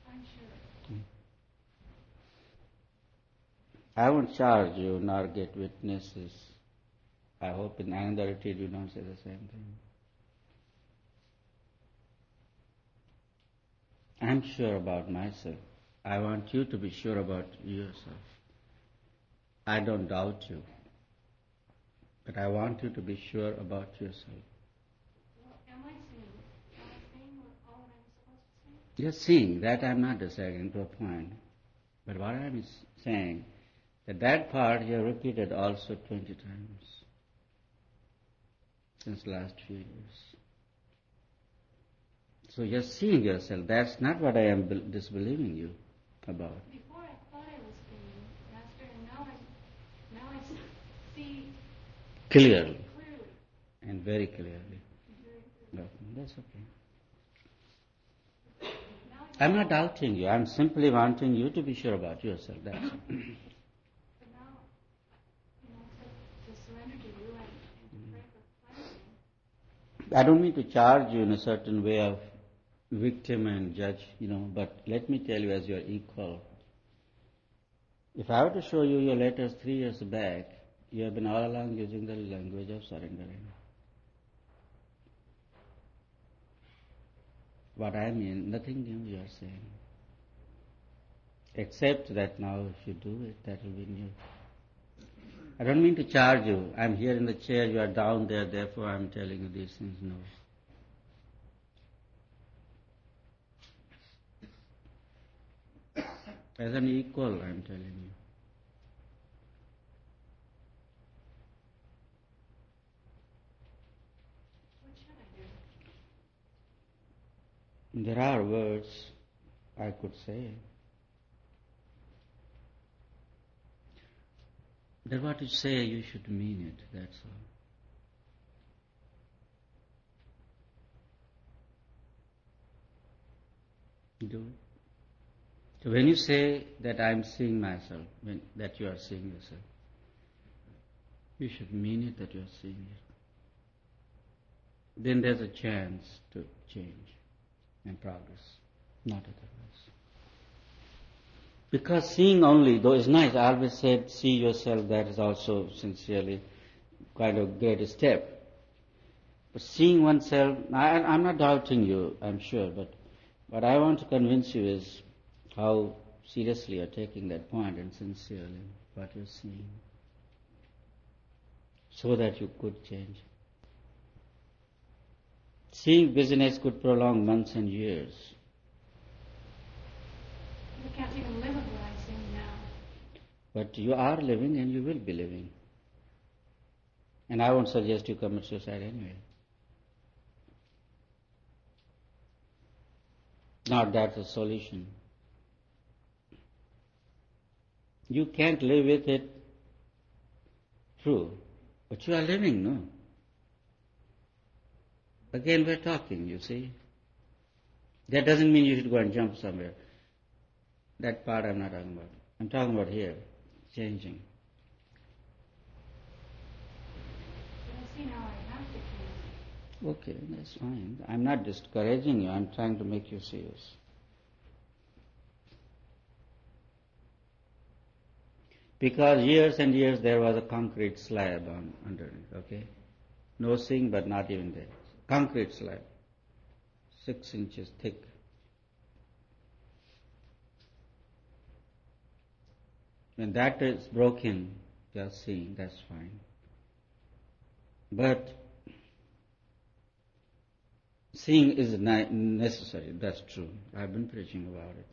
I'm sure. I won't charge you nor get witnesses. I hope in another retreat you don't say the same thing. I'm sure about myself. I want you to be sure about yourself. I don't doubt you. But I want you to be sure about yourself. Well, am I saying all that I'm supposed to say? You're seeing that I'm not disagreeing to a point. But what I'm saying, that part you have repeated also 20 times since last few years. So you're seeing yourself. That's not what I am disbelieving you about. Before I thought I was seeing, Master, and now I see Clearly. And very clearly. No, that's okay. I'm not doubting you. I'm simply wanting you to be sure about yourself. That's all. But now, to surrender to you and pray for clarity. I don't mean to charge you in a certain way of victim and judge, but let me tell you as your equal. If I were to show you your letters 3 years back, you have been all along using the language of surrendering. What I mean, nothing new you are saying. Except that now if you do it, that will be new. I don't mean to charge you. I'm here in the chair, you are down there, therefore I'm telling you these things. No. As an equal, I'm telling you. What should I do? There are words I could say. That what you say, you should mean it, that's all. Do it. So when you say that I'm seeing myself, that you are seeing yourself, you should mean it that you are seeing it. Then there's a chance to change and progress, not otherwise. Because seeing only, though is nice, I always said see yourself, that is also sincerely kind of great step. But seeing oneself, I'm not doubting you, I'm sure, but what I want to convince you is how seriously you're taking that point and sincerely what you're seeing, so that you could change. Seeing business could prolong months and years. I can't even live with what I'm seeing now. But you are living and you will be living. And I won't suggest you commit suicide anyway. Not that's a solution. You can't live with it, true, but you are living, no? Again, we're talking, you see. That doesn't mean you should go and jump somewhere. That part I'm not talking about. I'm talking about here, changing. But I see now I have to change. Okay, that's fine. I'm not discouraging you. I'm trying to make you serious. Because years and years there was a concrete slab underneath, okay? No seeing, but not even there. Concrete slab, 6 inches thick. When that is broken, just seeing, that's fine. But seeing is necessary, that's true. I've been preaching about it.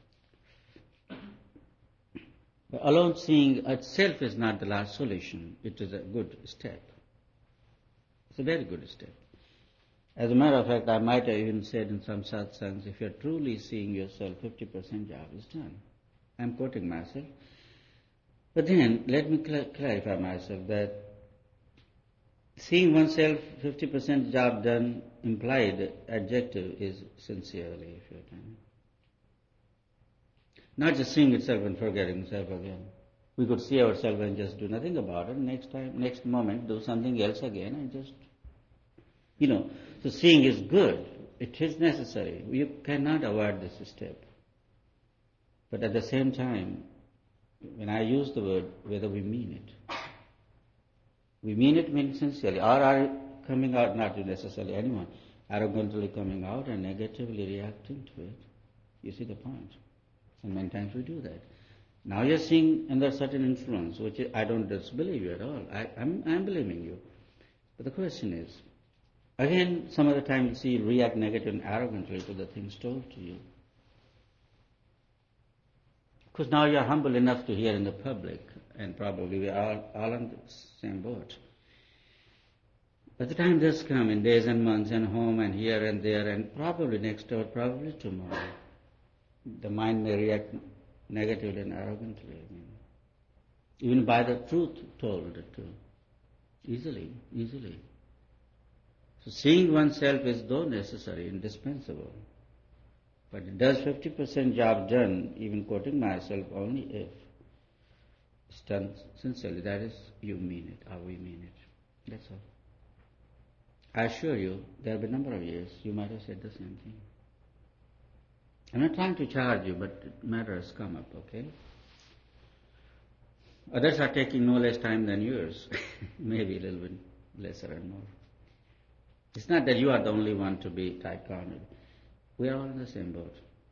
But alone seeing itself is not the last solution. It is a good step. It's a very good step. As a matter of fact, I might have even said in some satsangs, if you're truly seeing yourself, 50% job is done. I'm quoting myself. But then, let me clarify myself that seeing oneself 50% job done, implied adjective is sincerely, if you can. Not just seeing itself and forgetting itself again. We could see ourselves and just do nothing about it. Next moment, do something else again and just, So seeing is good. It is necessary. You cannot avoid this step. But at the same time, when I use the word, whether we mean it. We mean it means sincerely, or are coming out, not necessarily anyone, arrogantly coming out and negatively reacting to it. You see the point? And many times we do that. Now you're seeing under certain influence, which I don't disbelieve you at all. I'm believing you. But the question is, again, some of the time you see you react negatively and arrogantly to the things told to you. Because now you're humble enough to hear in the public, and probably we are all on the same boat. But the time does come in days and months and home and here and there and probably next door, probably tomorrow. The mind may react negatively and arrogantly. Even by the truth told too. Easily. So seeing oneself is though necessary, indispensable. But it does 50% job done, even quoting myself, only if it's done sincerely. That is, you mean it, or we mean it. That's all. I assure you, there will be a number of years you might have said the same thing. I'm not trying to charge you, but matters come up, okay? Others are taking no less time than yours, maybe a little bit lesser and more. It's not that you are the only one to be tight-cornered. We are all in the same boat.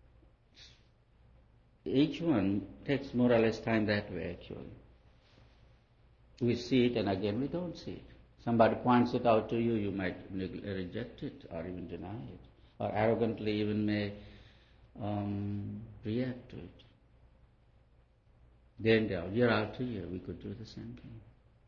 Each one takes more or less time that way, actually. We see it and again we don't see it. Somebody points it out to you, you might reject it or even deny it, or arrogantly even may react to it. Day in, day out, year after year, we could do the same thing.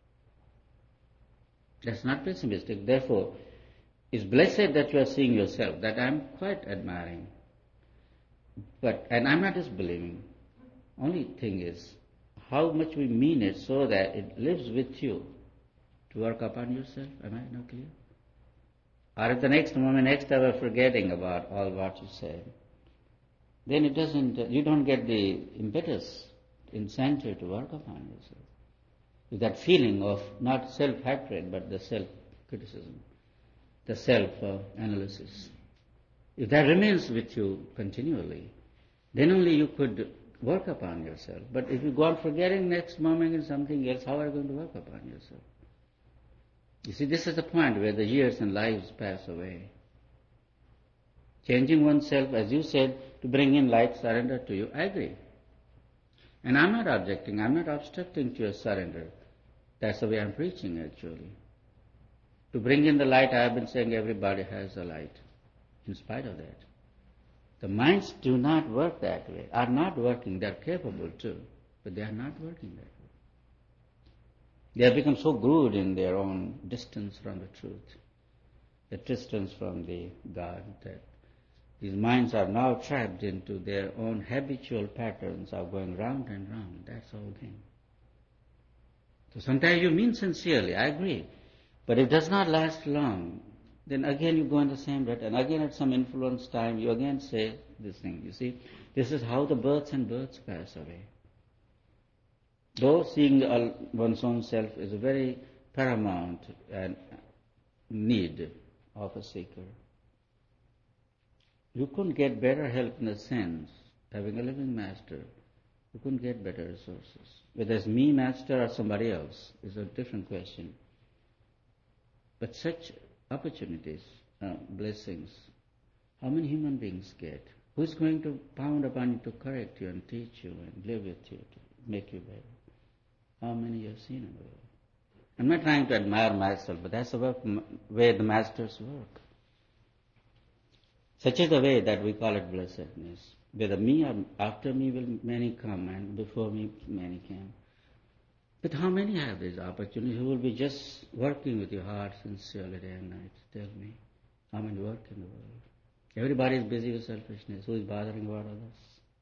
That's not pessimistic. Therefore, it's blessed that you are seeing yourself, that I'm quite admiring. And I'm not disbelieving. Only thing is, how much we mean it so that it lives with you to work upon yourself. Am I not clear? Or at the next moment, next hour, forgetting about all what you said, then it doesn't, you don't get the impetus, incentive to work upon yourself. With that feeling of not self-hatred, but the self-criticism, the self-analysis. If that remains with you continually, then only you could work upon yourself. But if you go on forgetting next moment in something else, how are you going to work upon yourself? You see, this is the point where the years and lives pass away. Changing oneself, as you said, to bring in light surrender to you, I agree. And I'm not objecting, I'm not obstructing to your surrender. That's the way I'm preaching, actually. To bring in the light, I have been saying everybody has a light. In spite of that, the minds do not work that way, are not working. They're capable too, but they are not working that way. They have become so good in their own distance from the truth, the distance from the God, that these minds are now trapped into their own habitual patterns of going round and round. That's the whole thing. So sometimes you mean sincerely, I agree, but it does not last long. Then again you go in the same rut, and again at some influence time you again say this thing. You see, this is how the births and births pass away. Though seeing one's own self is a very paramount need of a seeker, you couldn't get better help in a sense, having a living master, you couldn't get better resources. Whether it's me, master, or somebody else is a different question. But such opportunities, blessings, how many human beings get? Who's going to pound upon you to correct you and teach you and live with you to make you better? How many you have seen in the world? I'm not trying to admire myself, but that's the way the masters work. Such is the way that we call it blessedness. Whether me or after me will many come, and before me many came. But how many have these opportunities who will be just working with your heart sincerely day and night? Tell me, how many work in the world? Everybody is busy with selfishness. Who is bothering about others?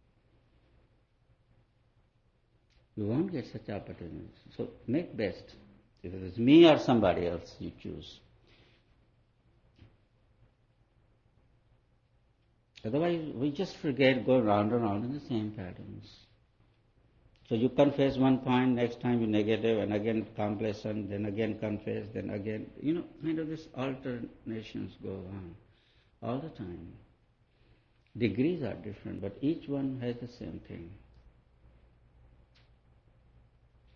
You won't get such opportunities. So make best. If it is me or somebody else, you choose. Otherwise, we just forget, go round and round in the same patterns. So you confess one point, next time you negative, and again complacent, then again confess, then again, kind of this alternations go on all the time. Degrees are different, but each one has the same thing.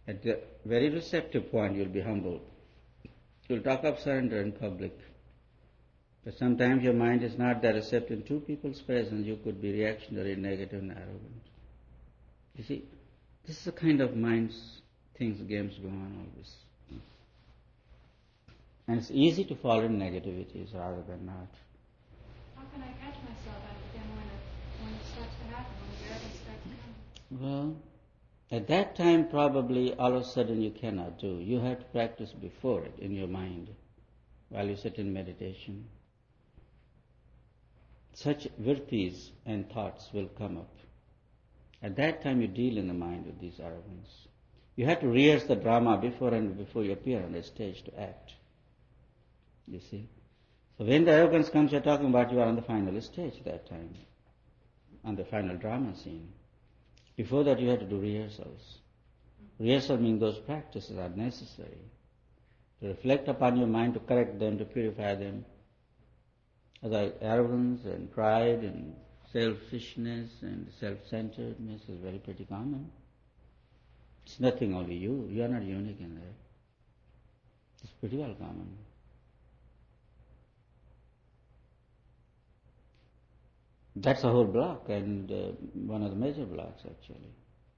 At the very receptive point, you'll be humble. You'll talk of surrender in public. But sometimes your mind is not that receptive. In two people's presence, you could be reactionary, negative, and arrogant. You see, this is the kind of minds, things, games go on always. And it's easy to fall in negativities rather than not. How can I catch myself again when it starts to happen, when the arrogance starts coming? Well, at that time probably all of a sudden you cannot do. You have to practice before it in your mind while you sit in meditation. Such virtis and thoughts will come up. At that time you deal in the mind with these arrogance. You have to rehearse the drama before you appear on the stage to act. You see? So when the arrogance comes, you're talking about you are on the final stage that time, on the final drama scene. Before that you have to do rehearsals. Rehearsal means those practices are necessary to reflect upon your mind, to correct them, to purify them. Other arrogance and pride and selfishness and self-centeredness is very pretty common. It's nothing only you. You are not unique in that. It's pretty well common. That's a whole block, and one of the major blocks actually.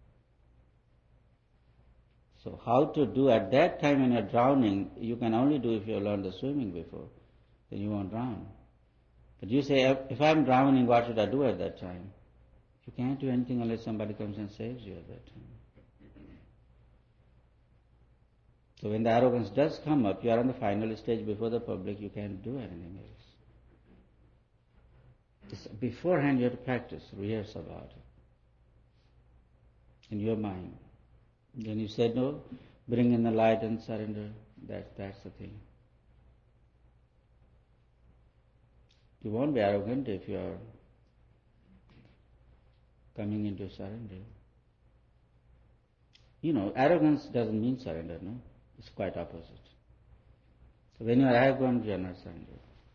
So how to do at that time when you're drowning, you can only do if you have learned the swimming before, then you won't drown. But you say, if I'm drowning, what should I do at that time? You can't do anything unless somebody comes and saves you at that time. So when the arrogance does come up, you are on the final stage before the public, you can't do anything else. Beforehand you have to practice, rehearse about it in your mind. When you say no, bring in the light and surrender, that's the thing. You won't be arrogant if you are coming into surrender. You know, arrogance doesn't mean surrender, no? It's quite opposite. So when you are arrogant, you are not surrendering.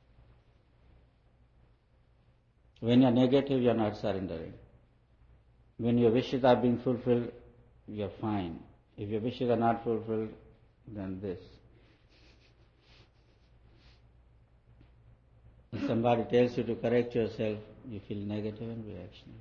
When you are negative, you are not surrendering. When your wishes are being fulfilled, you are fine. If your wishes are not fulfilled, then this. If somebody tells you to correct yourself, you feel negative and reactionary.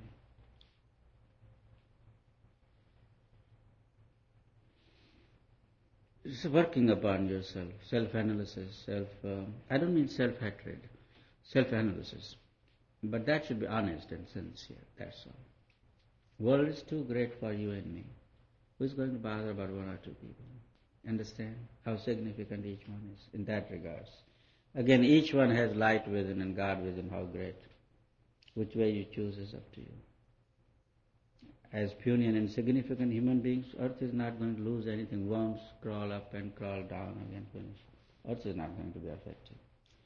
It's working upon yourself, self-analysis, I don't mean self-hatred, self-analysis. But that should be honest and sincere, that's all. World is too great for you and me. Who's going to bother about one or two people? Understand how significant each one is in that regards. Again, each one has light within and God within, how great. Which way you choose is up to you. As puny and insignificant human beings, Earth is not going to lose anything. Worms crawl up and crawl down again, finish. Earth is not going to be affected.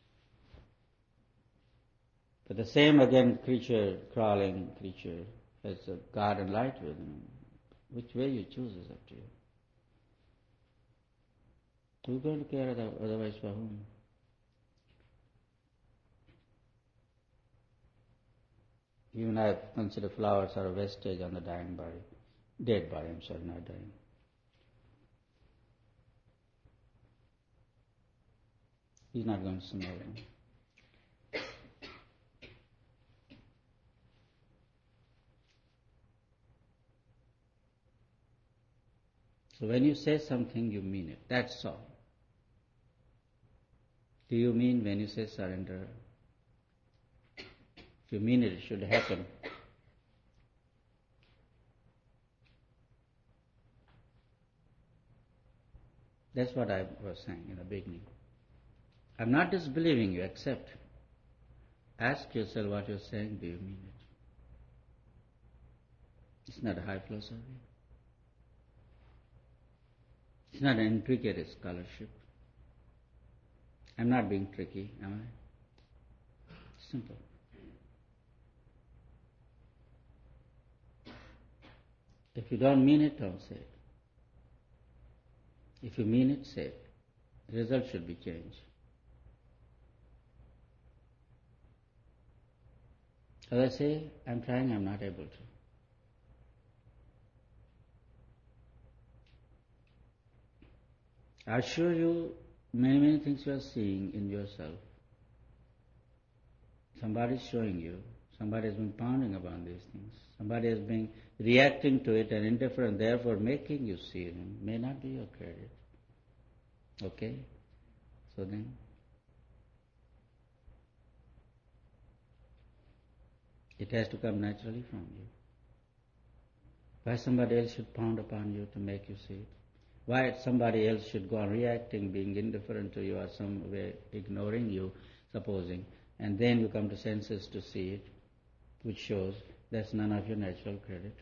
But the same again crawling creature has a God and light within him. Which way you choose is up to you. Who's going to care otherwise for whom? Even I consider flowers are a vestige on the dying body. Dead body, I'm sorry, not dying. He's not going to smell them. So when you say something, you mean it. That's all. Do you mean when you say surrender? If you mean it, it should happen. That's what I was saying in the beginning. I'm not disbelieving you, accept. Ask yourself what you're saying, do you mean it? It's not a high philosophy. It's not an intricate scholarship. I'm not being tricky, am I? Simple. If you don't mean it, don't say it. If you mean it, say it. The result should be changed. As I say, I'm trying, I'm not able to. I assure you, many things you are seeing in yourself. Somebody is showing you. Somebody has been pondering upon these things. Somebody has been reacting to it and indifferent, therefore making you see them. May not be your credit. Okay? So then, it has to come naturally from you. Why somebody else should pound upon you to make you see it? Why somebody else should go on reacting, being indifferent to you or some way ignoring you, supposing, and then you come to senses to see it, which shows that's none of your natural credit.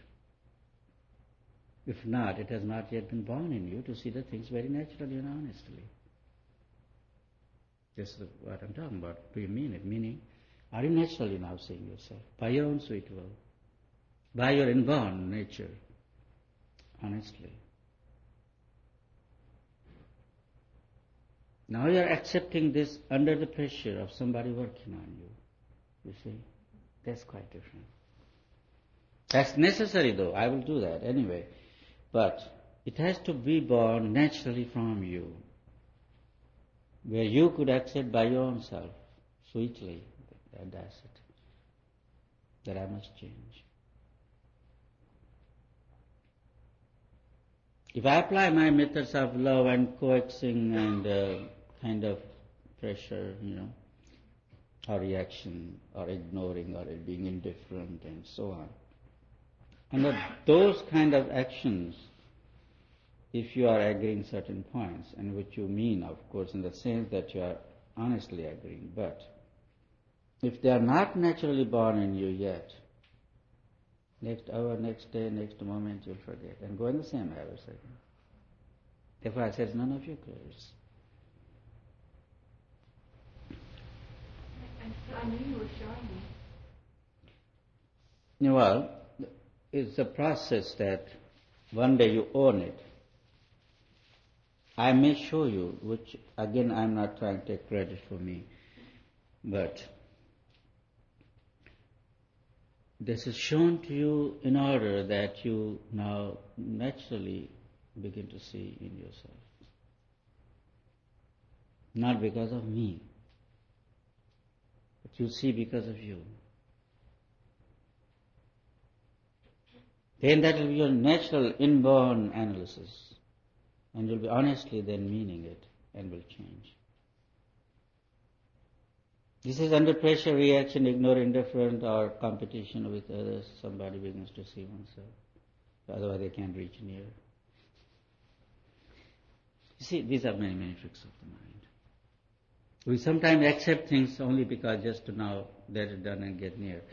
If not, it has not yet been born in you to see the things very naturally and honestly. This is what I'm talking about. Do you mean it? Meaning, are you naturally now seeing yourself by your own sweet will, by your inborn nature, honestly? Now you are accepting this under the pressure of somebody working on you. You see? That's quite different. That's necessary though. I will do that anyway. But it has to be born naturally from you, where you could accept by your own self, sweetly, and that's it, that I must change. If I apply my methods of love and coaxing and kind of pressure, or reaction, or ignoring, or being indifferent, and so on, under those kind of actions, if you are agreeing certain points, and which you mean, of course, in the sense that you are honestly agreeing, but if they are not naturally born in you yet, next hour, next day, next moment, you'll forget, and go in the same habits again. Therefore, I said, none of your cares. I knew you were showing me. Well, it's a process that one day you own it. I may show you, which again I'm not trying to take credit for me, but this is shown to you in order that you now naturally begin to see in yourself. Not because of me, but you see because of you. Then that will be your natural inborn analysis, and you'll be honestly then meaning it and will change. This is under pressure, reaction, ignore, indifferent, or competition with others. Somebody begins to see oneself. Otherwise they can't reach near. You see, these are many tricks of the mind. We sometimes accept things only because just to now get it done and get near.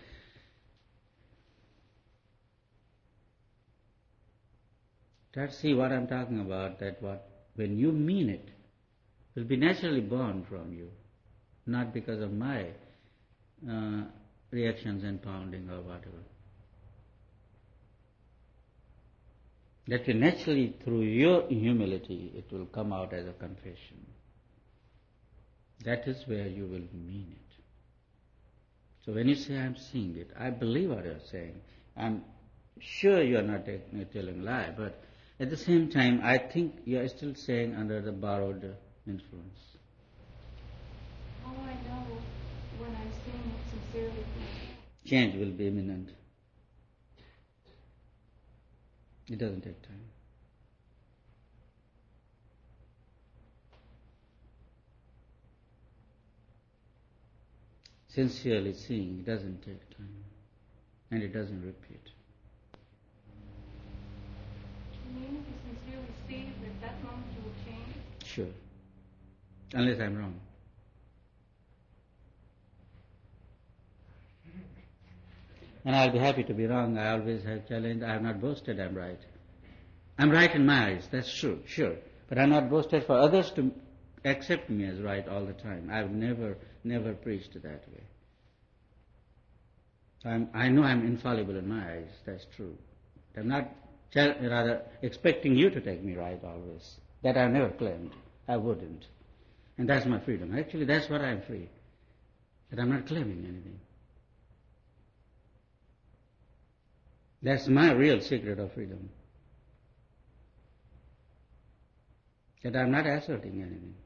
Try to see what I'm talking about, that what, when you mean it, will be naturally born from you, not because of my reactions and pounding or whatever. That will naturally, through your humility, it will come out as a confession. That is where you will mean it. So when you say, I'm seeing it, I believe what you're saying. I'm sure you're not telling a lie, but at the same time, I think you're still saying under the borrowed influence. How do I know when I'm seeing it sincerely? Change will be imminent. It doesn't take time. Sincerely seeing, it doesn't take time. And it doesn't repeat. You mean if you sincerely see that that moment you will change? Sure. Unless I'm wrong. And I'll be happy to be wrong. I always have challenged. I have not boasted I'm right. I'm right in my eyes, that's true, sure. But I'm not boasted for others to accept me as right all the time. I've never preached that way. I know I'm infallible in my eyes, that's true. I'm not rather expecting you to take me right always. That I've never claimed. I wouldn't. And that's my freedom. Actually, that's what I'm free. That I'm not claiming anything. That's my real secret of freedom. That I'm not asserting anything.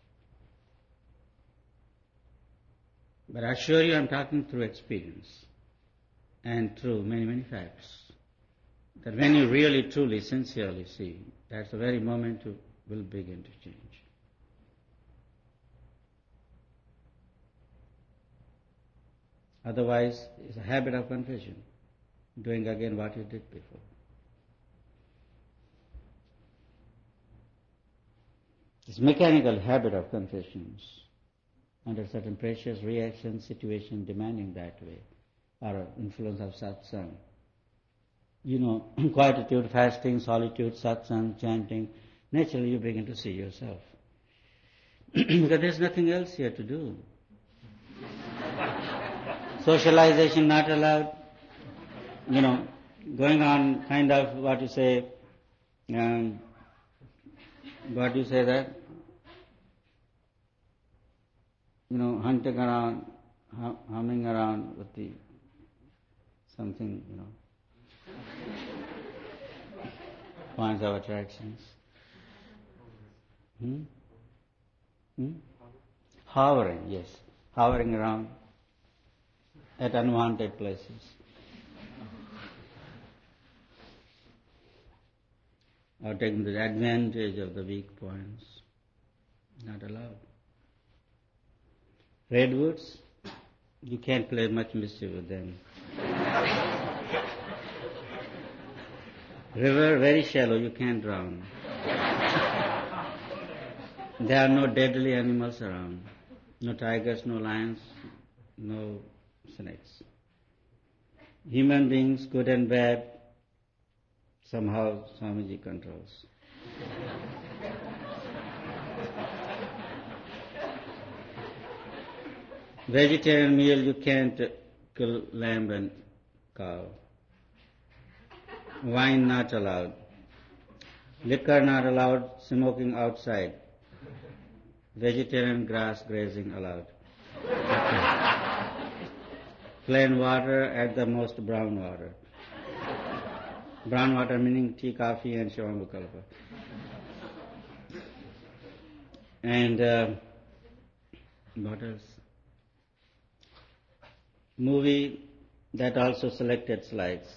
But I assure you I'm talking through experience and through many, many facts. That when you really, truly, sincerely see, that's the very moment you will begin to change. Otherwise, it's a habit of confusion, doing again what you did before. This mechanical habit of confessions, under certain precious reaction situation demanding that way, or influence of satsang. Quietude, fasting, solitude, satsang, chanting, naturally you begin to see yourself. Because there's nothing else here to do. Socialization not allowed, going on kind of what you say that? Hunting around, humming around with the something, points of attractions. Hovering, yes. Hovering around at unwanted places. Or taking the advantage of the weak points. Not allowed. Redwoods, you can't play much mischief with them. River, very shallow, you can't drown. There are no deadly animals around. No tigers, no lions, no snakes. Human beings, good and bad, somehow Swamiji controls. Vegetarian meal, you can't kill lamb and cow. Wine not allowed. Liquor not allowed, smoking outside. Vegetarian grass grazing allowed. Plain water, at the most brown water. Brown water meaning tea, coffee and Shivambukalpa. And what else? Movie that also selected slides.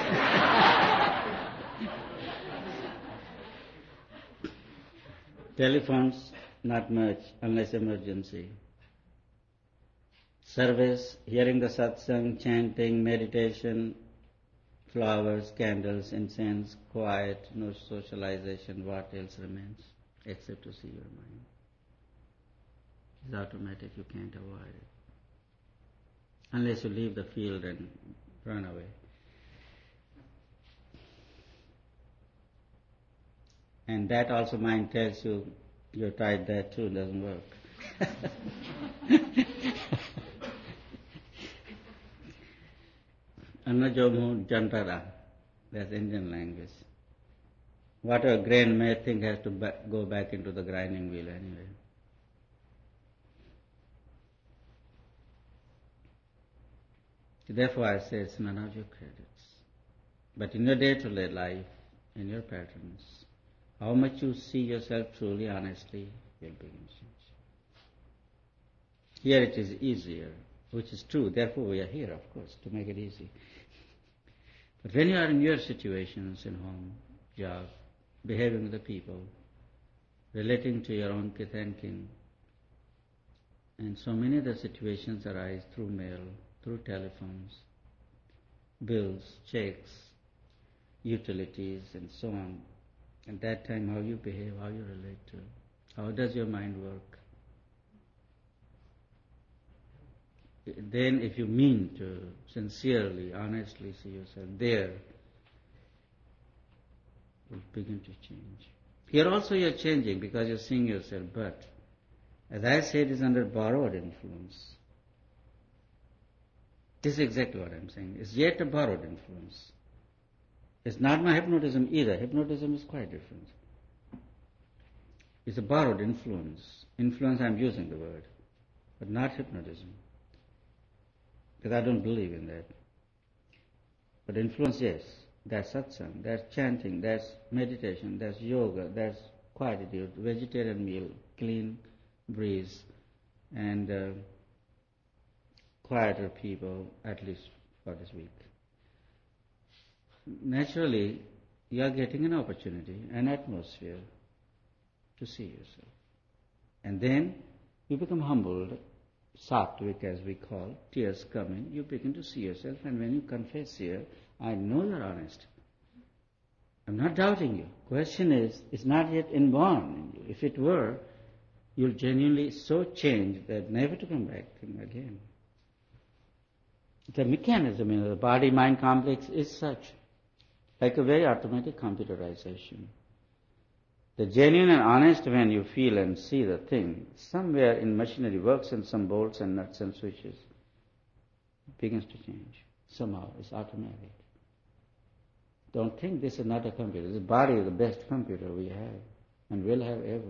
Telephones, not much, unless emergency. Service, hearing the satsang, chanting, meditation, flowers, candles, incense, quiet, no socialization, what else remains except to see your mind? It's automatic, you can't avoid it. Unless you leave the field and run away. And that also mind tells you, you're tired there too, doesn't work. Annajomu Jantara, that's Indian language. Whatever grain may think has to go back into the grinding wheel anyway. Therefore I say it's none of your credits. But in your day-to-day life, in your patterns, how much you see yourself truly, honestly, you'll begin to change. Here it is easier, which is true. Therefore we are here, of course, to make it easy. But when you are in your situations, in home, job, behaving with the people, relating to your own kith and kin, and so many other situations arise through mail, through telephones, bills, checks, utilities, and so on. At that time, how you behave, how you relate to, how does your mind work? Then if you mean to sincerely, honestly see yourself there, you'll begin to change. Here also you're changing because you're seeing yourself, but as I said, it's under borrowed influence. This is exactly what I'm saying. It's yet a borrowed influence. It's not my hypnotism either. Hypnotism is quite different. It's a borrowed influence. Influence, I'm using the word, but not hypnotism. Because I don't believe in that. But influence, yes. That's satsang, that's chanting, that's meditation, that's yoga, that's quiet attitude, vegetarian meal, clean breeze, and quieter people, at least for this week. Naturally, you are getting an opportunity, an atmosphere to see yourself. And then you become humbled, sattvic as we call, tears coming, you begin to see yourself, and when you confess here, I know you're honest. I'm not doubting you. Question is, it's not yet inborn in you. If it were, you'll genuinely so change that never to come back again. The mechanism in the body-mind complex is such, like a very automatic computerization. The genuine and honest when you feel and see the thing, somewhere in machinery works and some bolts and nuts and switches, begins to change. Somehow, it's automatic. Don't think this is not a computer. This body is the best computer we have and will have ever.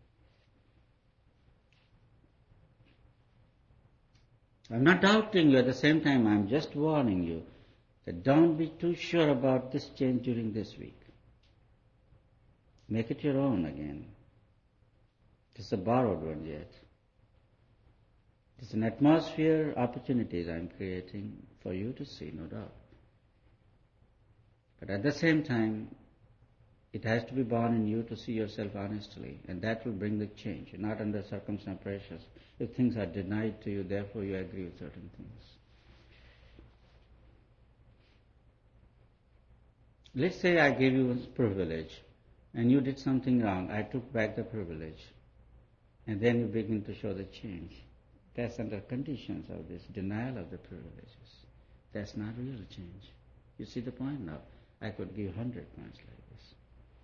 I'm not doubting you, at the same time I'm just warning you that don't be too sure about this change during this week. Make it your own again. It's a borrowed one yet. It's an atmosphere, opportunities I'm creating for you to see, no doubt. But at the same time, it has to be born in you to see yourself honestly, and that will bring the change. You're not under circumstance pressures. If things are denied to you, therefore you agree with certain things. Let's say I gave you a privilege, and you did something wrong. I took back the privilege, and then you begin to show the change. That's under conditions of this denial of the privileges. That's not real change. You see the point now? I could give 100 points like this.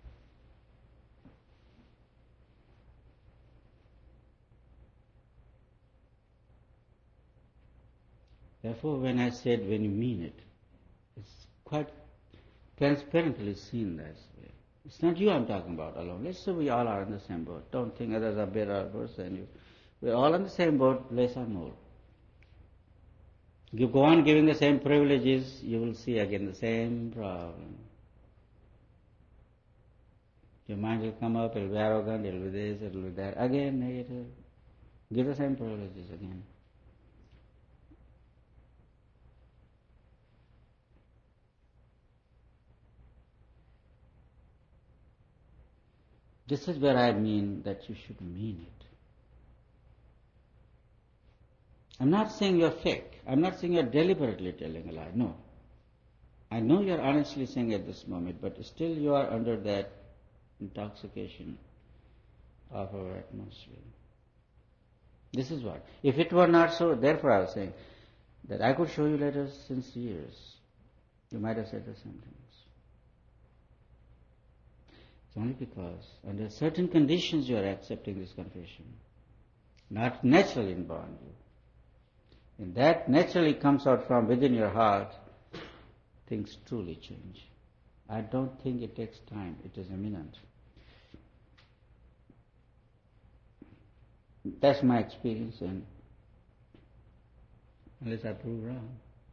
Therefore, when I said when you mean it, it's quite transparently seen that way. It's not you I'm talking about alone. Let's say we all are in the same boat. Don't think others are better or worse than you. We're all in the same boat, less or more. You go on giving the same privileges, you will see again the same problem. Your mind will come up, it will be arrogant, it will be this, it will be that. Again, negative. Give the same privileges again. This is where I mean that you should mean it. I'm not saying you're fake. I'm not saying you're deliberately telling a lie. No. I know you're honestly saying at this moment, but still you are under that intoxication of our atmosphere. This is what. If it were not so, therefore I was saying that I could show you letters since years. You might have said the same things. It's only because under certain conditions you are accepting this confession, not naturally inborn you. And that naturally comes out from within your heart, things truly change. I don't think it takes time, it is imminent. That's my experience, and unless I prove wrong.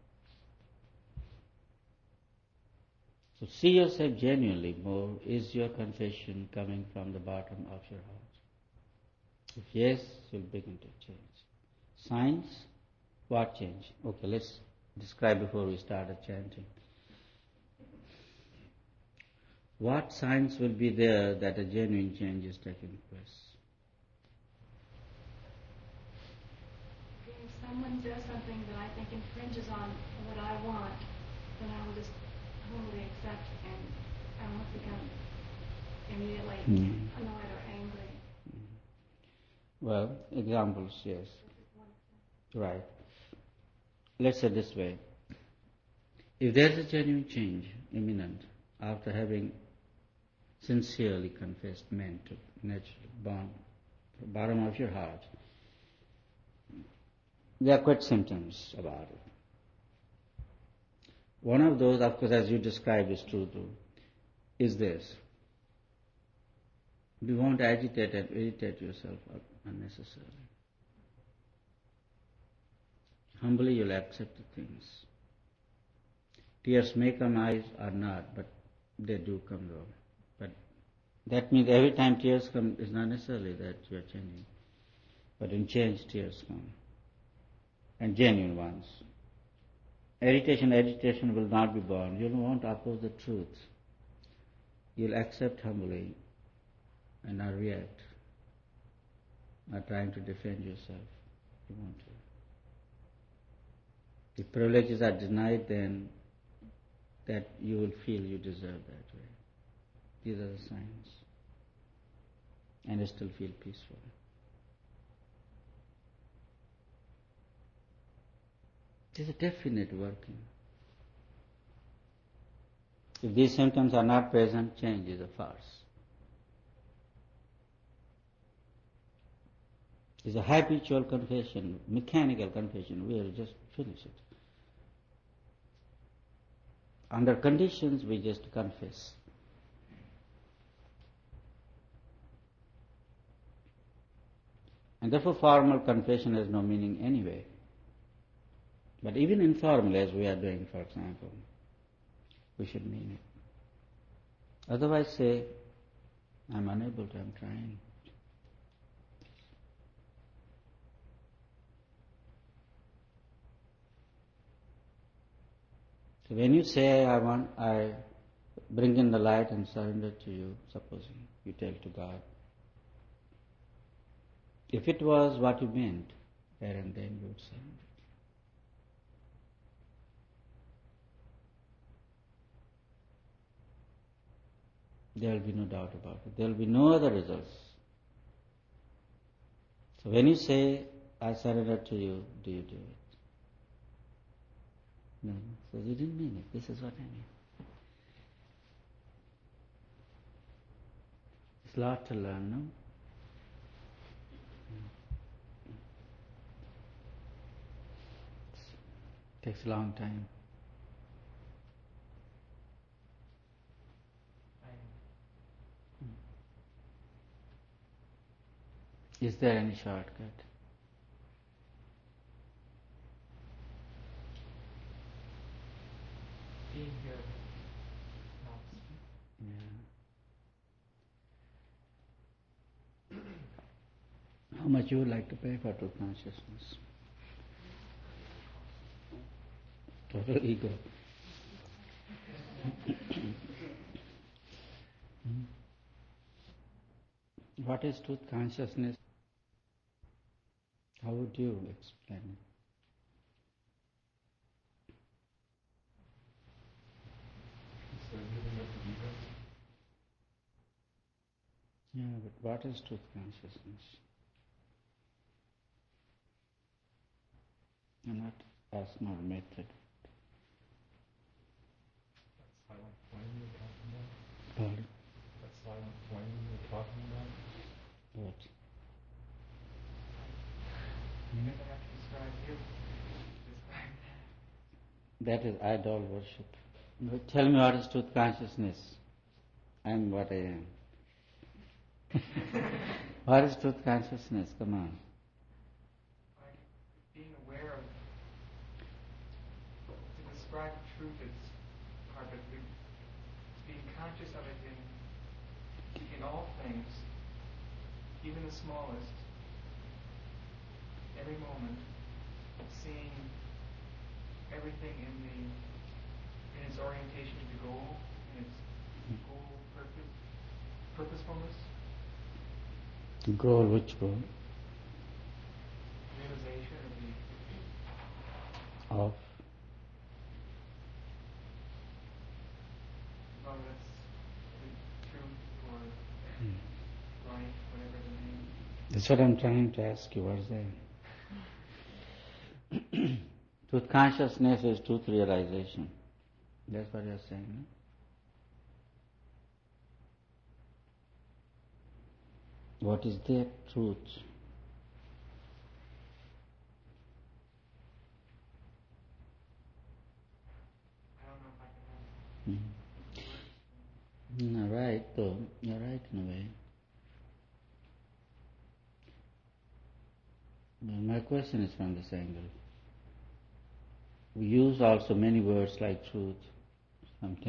So see yourself genuinely more. Is your confession coming from the bottom of your heart? If yes, you'll begin to change. Signs? What change? Okay, let's describe before we started chanting. What signs will be there that a genuine change is taking place? If someone does something that I think infringes on what I want, then I will just totally accept and I won't become immediately annoyed or angry. Well, examples, yes. Right. Let's say this way. If there's a genuine change, imminent, after having sincerely confessed, meant to, naturally, born, bottom of your heart, there are quite symptoms about it. One of those, of course, as you described is true too, is this. You won't agitate and irritate yourself unnecessarily. Humbly you'll accept the things. Tears may come, eyes are not, but they do come though. But That means every time tears come, it's not necessarily that you are changing. But in change, tears come. And genuine ones. Agitation will not be born. You won't oppose the truth. You'll accept humbly and not react. Not trying to defend yourself. You want to. If privileges are denied, then that you will feel you deserve that way. These are the signs. And you still feel peaceful. There's a definite working. If these symptoms are not present, change is a farce. It's a habitual confession, mechanical confession. We'll just finish it. Under conditions, we just confess. And therefore, formal confession has no meaning anyway. But even informal, as we are doing, for example, we should mean it. Otherwise, say, I'm unable to, I'm trying. So when you say, I bring in the light and surrender to you, supposing you tell to God, if it was what you meant, there and then you would surrender. There will be no doubt about it. There will be no other results. So when you say, I surrender to you, do you do it? No. So you didn't mean it. This is what I mean. It's a lot to learn, no? It takes a long time. Is there any shortcut? Being here helps. Yeah. How much you would like to pay for truth consciousness? Total ego. What is truth consciousness? How would you explain it? So giving up the ego. Yeah, but what is truth consciousness? I'm not asking our method. That silent flame you were talking about? Pardon? That silent flame you were talking about? What? You never have to describe you. Describe that. That is idol worship. But tell me what is truth consciousness? I am what I am. What is truth consciousness? Come on. Like being aware of, to describe truth is hard, but being conscious of it in all things, even the smallest, every moment, seeing everything in its orientation to the goal, in its goal, purposefulness, Goal, which goal? realization of Of? whether that's the truth or life, whatever the name. That's what I'm trying to ask you. What is that? Truth consciousness is truth realization. That's what you're saying, no? What is that truth? I don't know if I can have You're right, though. You're right in a way. But my question is from this angle. We use also many words like truth, something